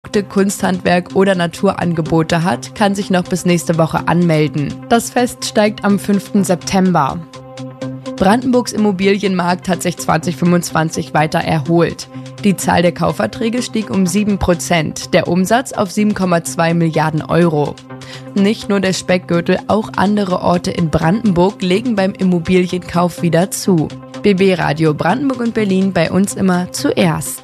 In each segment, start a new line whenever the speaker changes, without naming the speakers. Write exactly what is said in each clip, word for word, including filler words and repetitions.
Produkte, Kunsthandwerk oder Naturangebote hat, kann sich noch bis nächste Woche anmelden. Das Fest steigt am fünften September. Brandenburgs Immobilienmarkt hat sich zwanzig fünfundzwanzig weiter erholt. Die Zahl der Kaufverträge stieg um sieben Prozent, der Umsatz auf sieben Komma zwei Milliarden Euro. Nicht nur der Speckgürtel, auch andere Orte in Brandenburg legen beim Immobilienkauf wieder zu. B B Radio Brandenburg und Berlin, bei uns immer zuerst.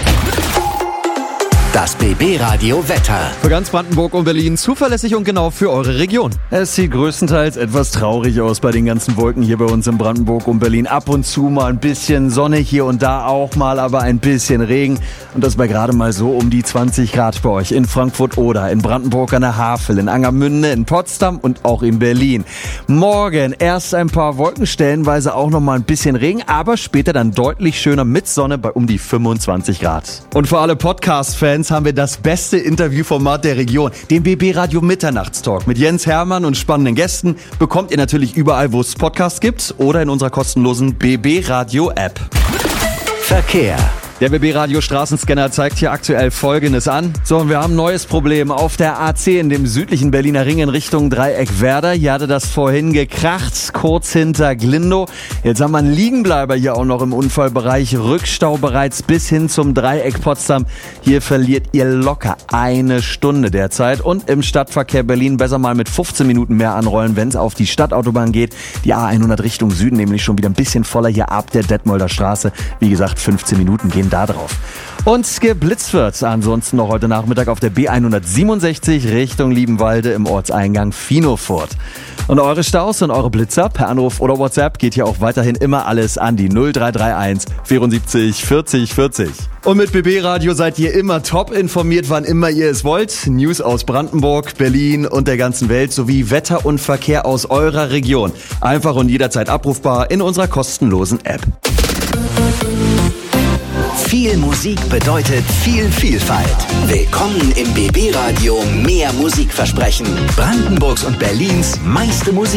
Das B B-Radio Wetter.
Für ganz Brandenburg und Berlin zuverlässig und genau für eure Region. Es sieht größtenteils etwas traurig aus bei den ganzen Wolken hier bei uns in Brandenburg und Berlin. Ab und zu mal ein bisschen Sonne, hier und da auch mal, aber ein bisschen Regen. Und das bei gerade mal so um die zwanzig Grad bei euch in Frankfurt oder in Brandenburg an der Havel, in Angermünde, in Potsdam und auch in Berlin. Morgen erst ein paar Wolken, stellenweise auch noch mal ein bisschen Regen, aber später dann deutlich schöner mit Sonne bei um die fünfundzwanzig Grad. Und für alle Podcast-Fans haben wir das beste Interviewformat der Region, den B B-Radio Mitternachtstalk mit Jens Hermann und spannenden Gästen. Bekommt ihr natürlich überall, wo es Podcasts gibt oder in unserer kostenlosen B B-Radio-App.
Verkehr.
Der B B-Radio Straßenscanner zeigt hier aktuell Folgendes an. So, und wir haben ein neues Problem auf der A zehn in dem südlichen Berliner Ring in Richtung Dreieck Werder. Hier hatte das vorhin gekracht, kurz hinter Glindow. Jetzt haben wir einen Liegenbleiber hier auch noch im Unfallbereich. Rückstau bereits bis hin zum Dreieck Potsdam. Hier verliert ihr locker eine Stunde derzeit. Und im Stadtverkehr Berlin besser mal mit fünfzehn Minuten mehr anrollen, wenn es auf die Stadtautobahn geht. Die A hundert Richtung Süden nämlich schon wieder ein bisschen voller hier ab der Detmolder Straße. Wie gesagt, fünfzehn Minuten gehen da drauf. Und geblitzt wird ansonsten noch heute Nachmittag auf der B hundertsiebenundsechzig Richtung Liebenwalde im Ortseingang Finofurt. Und eure Staus und eure Blitzer per Anruf oder WhatsApp geht hier auch weiterhin immer alles an die null drei drei eins vierundsiebzig vierzig vierzig. Und mit B B-Radio seid ihr immer top informiert, wann immer ihr es wollt. News aus Brandenburg, Berlin und der ganzen Welt sowie Wetter und Verkehr aus eurer Region. Einfach und jederzeit abrufbar in unserer kostenlosen App.
Viel Musik bedeutet viel Vielfalt. Willkommen im B B-Radio Mehr Musikversprechen. Brandenburgs und Berlins meiste Musik.